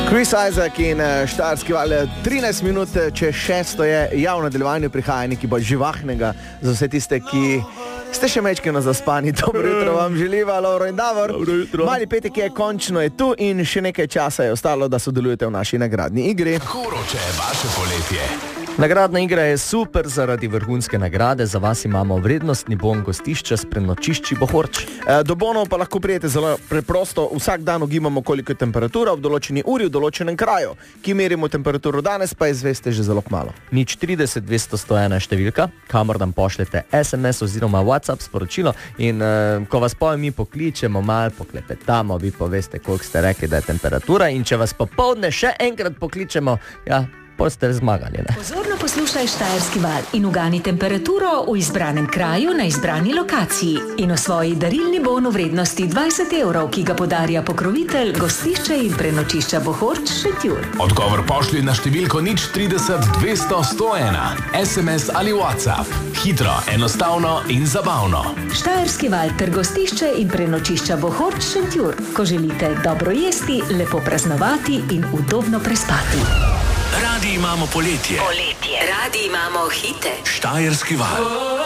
Chris Isaak in Štajerski val, 13 minut čez 6 je javno nadaljevanje prihaja nekaj bolj živahnega za vse tiste, ki ste še mečkeno zaspani. Dobro jutro vam želiva, Lovro in Davor. Mali petek je, končno je tu in še nekaj časa je ostalo, da sodelujete v naši nagradni igri. Koroče je vaše poletje. Nagradna igra je super zaradi vrhunske nagrade. Za vas imamo vrednostni bon gostišča s prenočišči Bohorč. Do bonov pa lahko prijete zelo preprosto. Vsak dan ugibamo, koliko je temperatura v določeni uri v določenem kraju. Ki merimo temperaturo danes, pa izveste že zelo kmalu. 030 200 101 številka, kamor nam pošljete SMS oziroma WhatsApp sporočilo in ko vas pojem mi pokličemo, malo poklepetamo, vi poveste, koliko ste rekli, da je temperatura in če vas popoldne še enkrat pokličemo, ja, pol ste zmagali, ne? Pozorno poslušaj Štajerski val in ugani temperaturo v izbranem kraju na izbrani lokaciji in osvoji darilni bon v vrednosti 20 €, ki ga podarja pokrovitelj gostišče in prenočišča Bohorč Šentjur. Odgovor pošlji na številko 030 200 101, SMS ali WhatsApp. Hitro, enostavno in zabavno. Štajerski val ter gostišče in prenočišča Bohorč Šentjur. Ko želite dobro jesti, lepo praznovati in udobno prespati. Radi imamo poletje. Radi imamo hite. Štajerski val.